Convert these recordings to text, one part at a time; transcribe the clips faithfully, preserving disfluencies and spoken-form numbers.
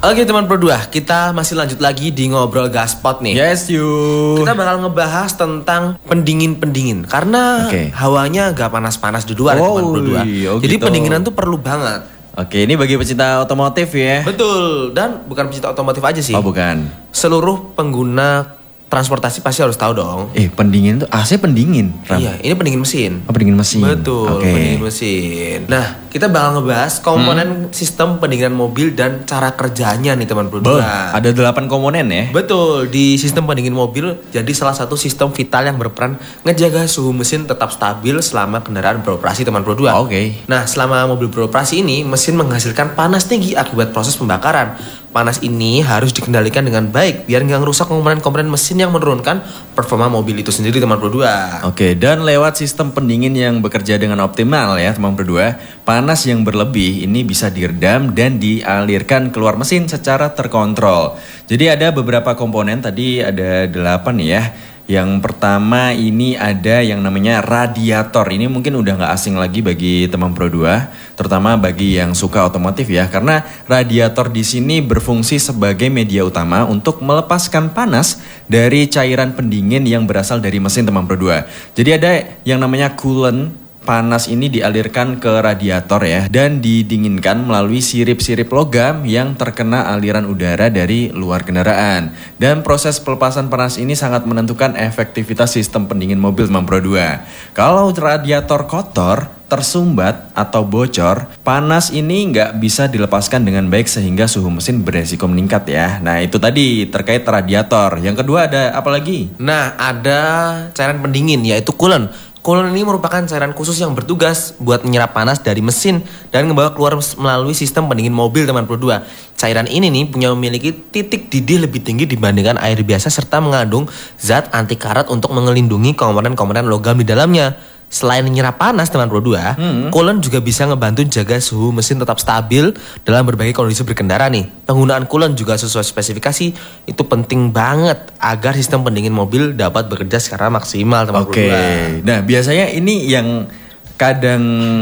Oke teman Pro dua, kita masih lanjut lagi di ngobrol gaspot nih. Yes you. Kita bakal ngebahas tentang pendingin-pendingin karena Oke. hawanya gak panas-panas di luar ya, Oh, teman Pro dua. oh Jadi gitu. pendinginan tuh perlu banget. Oke, ini bagi pecinta otomotif ya. Betul, dan bukan pecinta otomotif aja sih. Oh bukan. Seluruh pengguna transportasi pasti harus tahu dong. Eh pendingin tuh A C pendingin. Ram. Iya, ini pendingin mesin. Oh pendingin mesin. Betul, Oke. pendingin mesin. Nah, kita bakal ngebahas komponen hmm. sistem pendinginan mobil dan cara kerjanya nih teman Pro Beuh, dua. ada delapan komponen ya. Betul, di sistem pendingin mobil jadi salah satu sistem vital yang berperan ngejaga suhu mesin tetap stabil selama kendaraan beroperasi teman Pro dua. Oke. Nah, selama mobil beroperasi ini mesin menghasilkan panas tinggi akibat proses pembakaran. Panas ini harus dikendalikan dengan baik biar nggak ngerusak komponen-komponen mesin yang menurunkan performa mobil itu sendiri teman Pro dua. Oke, dan lewat sistem pendingin yang bekerja dengan optimal ya teman Pro dua, panas yang berlebih ini bisa diredam dan dialirkan keluar mesin secara terkontrol. Jadi ada beberapa komponen, tadi ada delapan ya. Yang pertama ini ada yang namanya radiator. Ini mungkin udah gak asing lagi bagi teman Pro dua, terutama bagi yang suka otomotif ya. Karena radiator di sini berfungsi sebagai media utama untuk melepaskan panas dari cairan pendingin yang berasal dari mesin teman Pro dua. Jadi ada yang namanya coolant. Panas ini dialirkan ke radiator ya dan didinginkan melalui sirip-sirip logam yang terkena aliran udara dari luar kendaraan. Dan proses pelepasan panas ini sangat menentukan efektivitas sistem pendingin mobil teman Pro dua. Kalau radiator kotor, tersumbat atau bocor, panas ini nggak bisa dilepaskan dengan baik sehingga suhu mesin beresiko meningkat ya. Nah itu tadi terkait radiator. Yang kedua ada apa lagi? Nah, ada cairan pendingin yaitu coolant. Coolant ini merupakan cairan khusus yang bertugas buat menyerap panas dari mesin dan membawa keluar melalui sistem pendingin mobil teman Pro dua. Cairan ini nih punya memiliki titik didih lebih tinggi dibandingkan air biasa serta mengandung zat anti karat untuk melindungi komponen-komponen logam di dalamnya. Selain menyerap panas teman Pro dua, hmm. coolant juga bisa ngebantu jaga suhu mesin tetap stabil dalam berbagai kondisi berkendara nih. Penggunaan coolant juga sesuai spesifikasi itu penting banget agar sistem pendingin mobil dapat bekerja secara maksimal teman Pro dua. Oke. Nah, biasanya ini yang kadang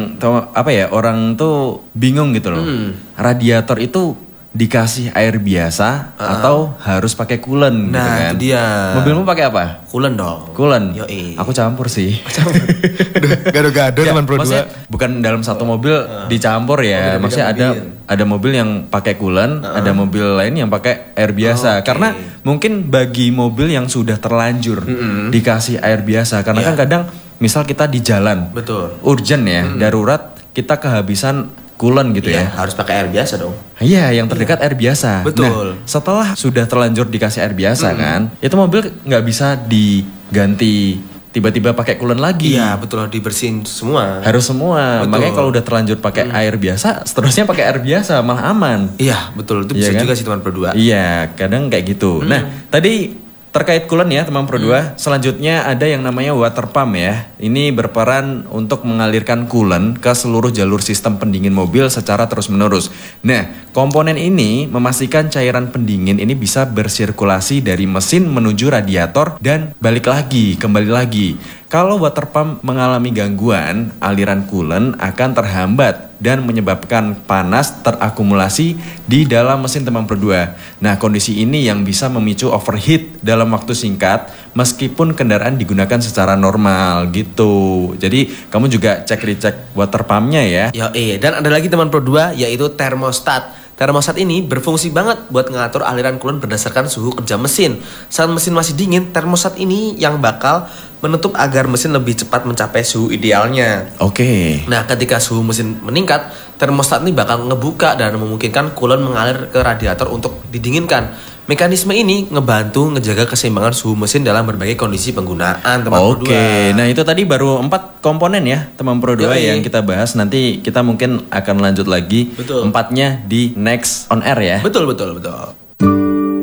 apa ya, orang tuh bingung gitu loh. Hmm. Radiator itu dikasih air biasa uh. atau harus pakai coolant nah, gitu kan. Itu dia. Mobilmu pakai apa? Coolant dong. Coolant. Yoi. Aku campur sih. Campur. Gado-gado teman Pro dua. Bukan dalam satu mobil uh. dicampur ya. Oh, maksudnya ada mobil. ada mobil yang pakai coolant, uh. ada mobil lain yang pakai air biasa. Oh, okay. Karena mungkin bagi mobil yang sudah terlanjur mm-hmm. dikasih air biasa karena yeah. kan kadang misal kita di jalan. Betul. Urgent ya, mm-hmm. darurat kita kehabisan coolant gitu iya, ya. Harus pakai air biasa dong. Iya, yang terdekat iya. air biasa. Betul. Nah, setelah sudah terlanjur dikasih air biasa mm-hmm. kan, itu mobil nggak bisa diganti tiba-tiba pakai coolant lagi. Iya, betul, dibersihin semua. Harus semua. Betul. Makanya kalau udah terlanjur pakai mm. air biasa, seterusnya pakai air biasa malah aman. Iya, betul. Itu bisa iya kan? juga sih teman Pro dua. Iya, kadang kayak gitu. Mm. Nah, tadi terkait coolant ya teman Pro dua, hmm. selanjutnya ada yang namanya water pump ya. Ini berperan untuk mengalirkan coolant ke seluruh jalur sistem pendingin mobil secara terus-menerus. Nah, komponen ini memastikan cairan pendingin ini bisa bersirkulasi dari mesin menuju radiator dan balik lagi, kembali lagi. Kalau water pump mengalami gangguan, aliran coolant akan terhambat dan menyebabkan panas terakumulasi di dalam mesin teman Pro dua. Nah, kondisi ini yang bisa memicu overheat dalam waktu singkat meskipun kendaraan digunakan secara normal gitu. Jadi, kamu juga cek-recek water pumpnya ya. Ya, iya. Dan ada lagi teman Pro dua yaitu termostat. Termostat ini berfungsi banget buat mengatur aliran coolant berdasarkan suhu kerja mesin. Saat mesin masih dingin, termostat ini yang bakal menutup agar mesin lebih cepat mencapai suhu idealnya. Oke. Okay. Nah, ketika suhu mesin meningkat, termostat ini bakal ngebuka dan memungkinkan coolant mengalir ke radiator untuk didinginkan. Mekanisme ini ngebantu ngejaga keseimbangan suhu mesin dalam berbagai kondisi penggunaan teman Pro dua. Oke, nah itu tadi baru empat komponen ya teman Pro dua yang kita bahas. Nanti kita mungkin akan lanjut lagi. Betul. Empatnya di next on air ya. Betul, betul, betul.